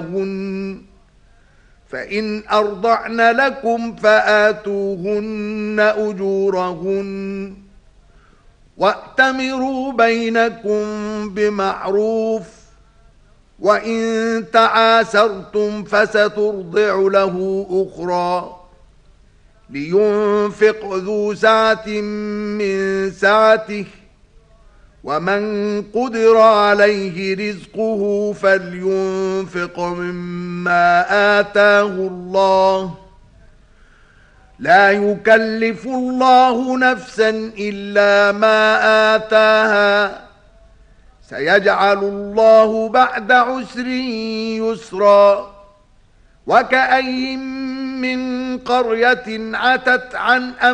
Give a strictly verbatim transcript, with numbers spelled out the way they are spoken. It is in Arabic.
فإن أرضعن لكم فآتوهن أجورهن وأتمروا بينكم بمعروف وإن تعاسرتم فسترضع له أخرى لينفق ذو سعة من سعته ومن قدر عليه رزقه فلينفق مما آتاه الله لا يكلف الله نفسا إلا ما آتاها سيجعل الله بعد عسر يسرا وكأي من قرية عتت عن أمر